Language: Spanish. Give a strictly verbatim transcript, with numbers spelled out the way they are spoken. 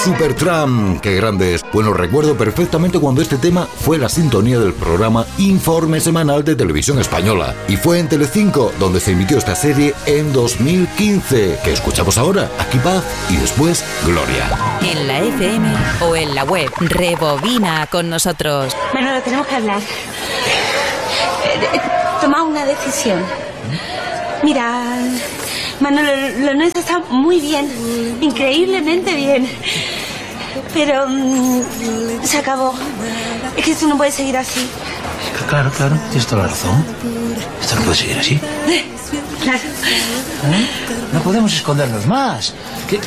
Supertramp, qué grandes. Bueno, recuerdo perfectamente cuando este tema fue la sintonía del programa Informe Semanal de Televisión Española. Y fue en Telecinco donde se emitió esta serie en dos mil quince, que escuchamos ahora, Aquí Paz y después Gloria. En la F M o en la web, rebobina con nosotros. Manolo, tenemos que hablar. Toma una decisión. Mira, Manolo, lo nuestro está muy bien, increíblemente bien. Pero mmm, se acabó. Es que esto no puede seguir así. Claro, claro, tienes toda la razón. Esto no puede seguir así. Claro. ¿Eh? No podemos escondernos más. ¿Qué,